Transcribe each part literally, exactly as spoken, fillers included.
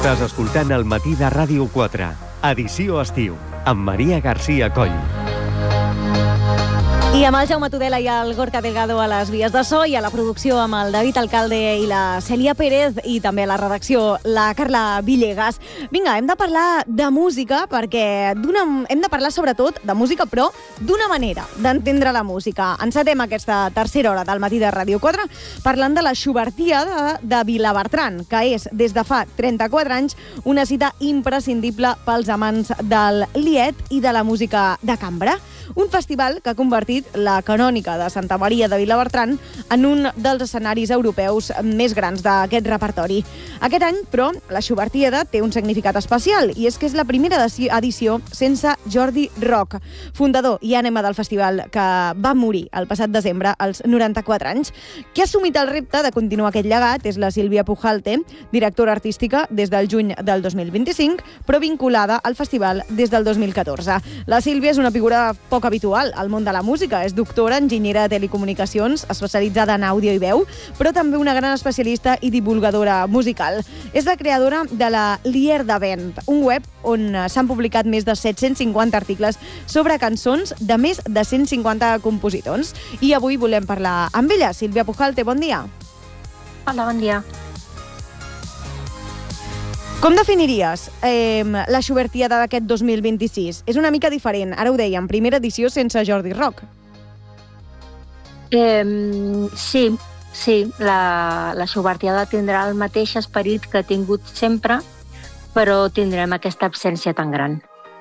Estàs escoltant El matí de Ràdio quatre, edició estiu, amb Maria Garcia Coll. I amb el Jaume Tudela i el Gorka Delgado a les vies de so i a la producció amb el David Alcalde i la Cèlia Pérez i també a la redacció la Carla Villegas. Vinga, hem de parlar de música perquè d'una, hem de parlar sobretot de música, però d'una manera d'entendre la música. Encetem aquesta tercera hora del matí de Ràdio quatre parlant de la Schubertiada de, de Vilabertran, que és, des de fa trenta-quatre anys, una cita imprescindible pels amants del lied i de la música de cambra. Un festival que ha convertit la canònica de Santa Maria de Vilabertran en un dels escenaris europeus més grans d'aquest repertori. Aquest any, però, la Schubertiada té un significat especial, i és que és la primera edició sense Jordi Rock, fundador i ànima del festival, que va morir el passat desembre als noranta-quatre anys. Qui ha assumit el repte de continuar aquest llegat és la Sílvia Pujalte, directora artística des del juny del dos mil vint-i-cinc, però vinculada al festival des del dos mil catorze. La Sílvia és una figura poc habitual al món de la música. És doctora, enginyera de telecomunicacions, especialitzada en àudio i veu, però també una gran especialista i divulgadora musical. És la creadora de la Lierda Band, un web on s'han publicat més de set-cents cinquanta articles sobre cançons de més de cent cinquanta compositors. I avui volem parlar amb ella. Sílvia Pujalte, bon dia. Hola, bon dia. Com definiries eh, la Schubertiada d'aquest dos mil vint-i-sis? És una mica diferent, ara ho dèiem, primera edició sense Jordi Rock. Eh, sí, sí, la, la Schubertiada tindrà el mateix esperit que ha tingut sempre, però tindrem aquesta absència tan gran.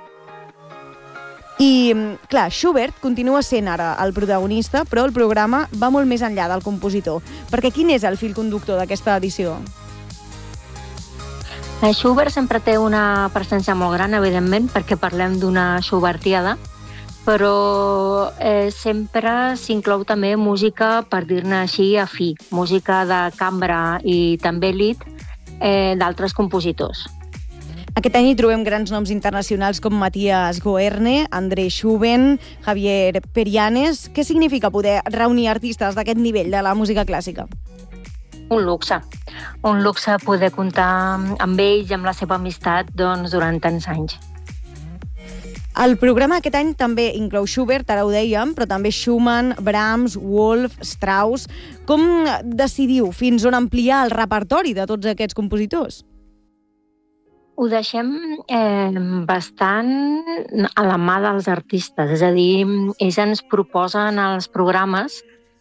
I, clar, Schubert continua sent ara el protagonista, però el programa va molt més enllà del compositor. Perquè quin és el fil conductor d'aquesta edició? Schubert sempre té una presència molt gran, evidentment, perquè parlem d'una Schubertiada, però eh, sempre s'inclou també música, per dir-ne així, afí, música de cambra i també lied eh, d'altres compositors. Aquest any hi trobem grans noms internacionals com Matthias Goerne, André Schuben, Javier Perianes. Què significa poder reunir artistes d'aquest nivell de la música clàssica? Un luxe. Un luxe poder comptar amb ells i amb la seva amistat doncs, durant tants anys. El programa aquest any també inclou Schubert, ara ho dèiem, però també Schumann, Brahms, Wolf, Strauss. Com decidiu fins on ampliar el repertori de tots aquests compositors? Ho deixem eh, bastant a la mà dels artistes, és a dir, ells ens proposen els programes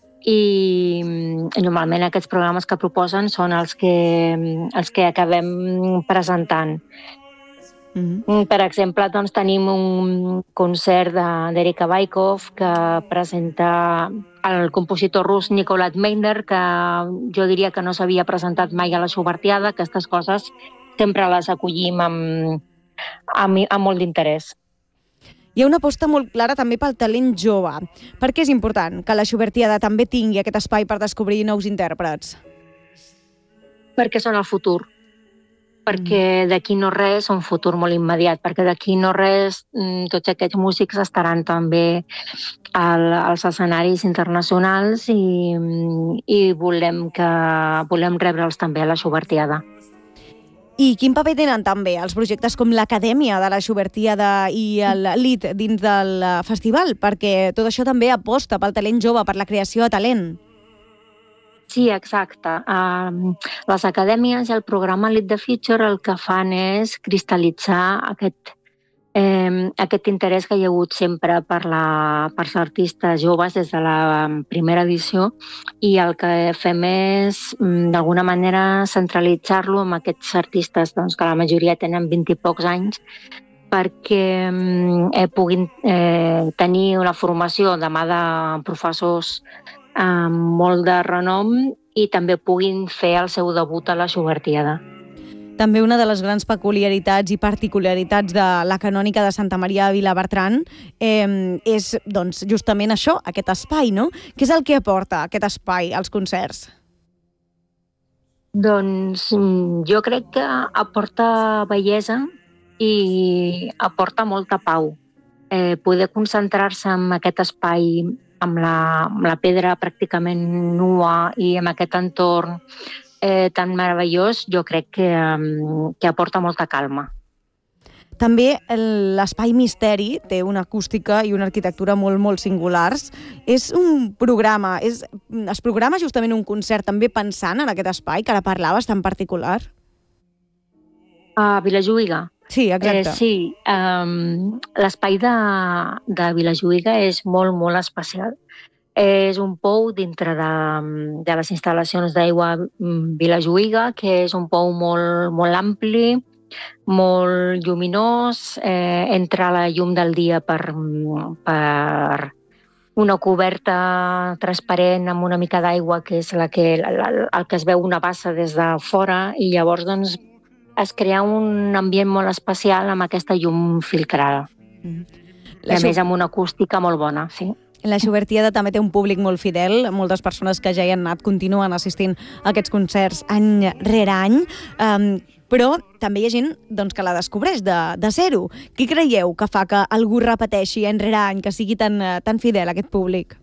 i normalment aquests programes que proposen són els que, els que acabem presentant. Mm-hmm. Per exemple, doncs, tenim un concert d'Erika Baikov que presenta el compositor rus Nicolas Meiner, que jo diria que no s'havia presentat mai a la Schubertiada. Aquestes coses sempre les acollim amb, amb, amb molt d'interès. Hi ha una aposta molt clara també pel talent jove. Per què és important que la Schubertiada també tingui aquest espai per descobrir nous intèrprets? Perquè són el futur. Perquè d'aquí no res, un futur molt immediat. Perquè d'aquí no res, tots aquests músics estaran també al, als escenaris internacionals i, i volem, que, volem rebre'ls també a la Schubertiada. I quin paper tenen també els projectes com l'Acadèmia de la Schubertiada i el lied dins del festival? Perquè tot això també aposta pel talent jove, per la creació de talent. Sí, exacte. Uh, les acadèmies i el programa Lead the Future el que fan és cristal·litzar aquest, eh, aquest interès que hi ha hagut sempre per, la, per els artistes joves des de la primera edició, i el que fem és, d'alguna manera, centralitzar-lo amb aquests artistes doncs, que la majoria tenen vint i pocs anys, perquè eh, puguin eh, tenir una formació de mà de professors amb molt de renom i també puguin fer el seu debut a la Schubertiada. També una de les grans peculiaritats i particularitats de la canònica de Santa Maria de Vilabertran eh, és doncs, justament això, aquest espai, no? Què és el que aporta aquest espai als concerts? Doncs jo crec que aporta bellesa i aporta molta pau. Eh, poder concentrar-se en aquest espai, amb la, amb la pedra pràcticament nua i amb aquest entorn eh, tan meravellós, jo crec que, um, que aporta molta calma. També l'Espai Misteri té una acústica i una arquitectura molt, molt singulars. És un programa, és, es programa justament un concert també pensant en aquest espai que ara parlaves tan particular? A Vilajuïga. Sí, exacte. Eh, sí, um, l'espai de, de Vilajuïga és molt, molt especial. És un pou dintre de, de les instal·lacions d'aigua Vilajuïga, que és un pou molt, molt ampli, molt lluminós, eh, entra la llum del dia per, per una coberta transparent amb una mica d'aigua, que és la que, la, la, el que es veu una bassa des de fora, i llavors doncs, es crea un ambient molt especial amb aquesta llum filtrada. Mm. I a més amb una acústica molt bona, sí. La Schubertiada també té un públic molt fidel. Moltes persones que ja hi han anat continuen assistint a aquests concerts any rere any. Um, però també hi ha gent doncs, que la descobreix de, de zero. Què creieu que fa que algú repeteixi any rere any, que sigui tan, tan fidel a aquest públic?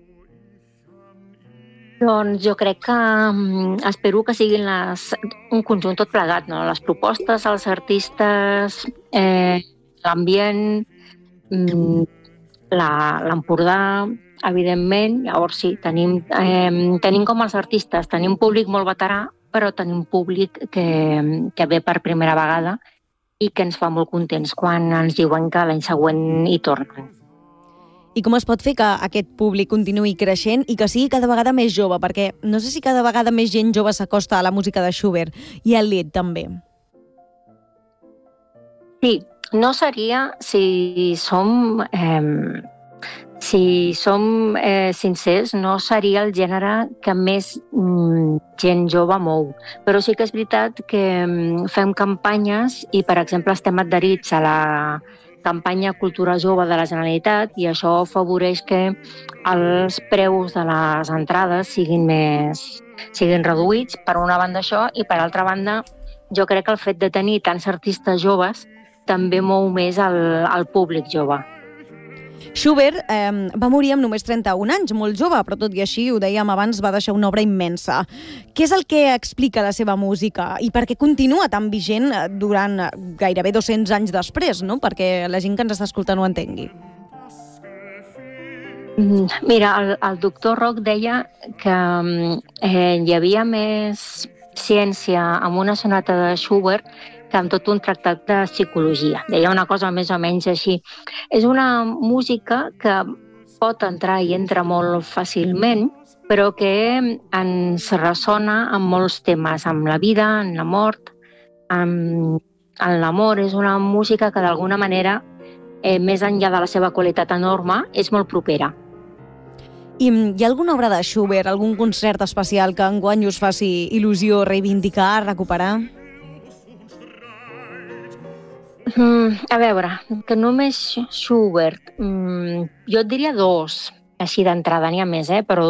Doncs jo crec que um, espero que siguin les, un conjunt tot plegat, no? Les propostes, els artistes, eh, l'ambient, mm, l'Empordà, evidentment. Llavors sí, tenim, eh, tenim com els artistes, tenim un públic molt veterà, però tenim un públic que, que ve per primera vegada i que ens fa molt contents quan ens diuen que l'any següent hi tornen. I com es pot fer que aquest públic continuï creixent i que sigui cada vegada més jove? Perquè no sé si cada vegada més gent jove s'acosta a la música de Schubert i a l'Ed també. Sí, no seria si som... Eh, si som eh, sincers, no seria el gènere que més mm, gent jove mou. Però sí que és veritat que mm, fem campanyes i, per exemple, estem adherits a la campanya Cultura Jove de la Generalitat i això afavoreix que els preus de les entrades siguin més siguin reduïts, per una banda això, i per altra banda jo crec que el fet de tenir tants artistes joves també mou més el, el públic jove. Schubert eh, va morir amb només trenta-un anys, molt jove, però tot i així, ho dèiem abans, va deixar una obra immensa. Què és el que explica la seva música i per què continua tan vigent durant gairebé dos-cents anys després, no? Perquè la gent que ens està escoltant ho entengui. Mira, el, el doctor Roch deia que eh, hi havia més ciència amb una sonata de Schubert que amb tot un tractat de psicologia. Deia una cosa més o menys així. És una música que pot entrar i entra molt fàcilment, però que ens ressona amb molts temes, amb la vida, amb la mort, amb, amb l'amor. És una música que d'alguna manera, eh, més enllà de la seva qualitat enorme, és molt propera. I hi ha alguna obra de Schubert, algun concert especial que enguany us faci il·lusió reivindicar, recuperar? Mm, a veure, que només Schubert, mm, jo et diria dos, així d'entrada, n'hi ha més, eh? Però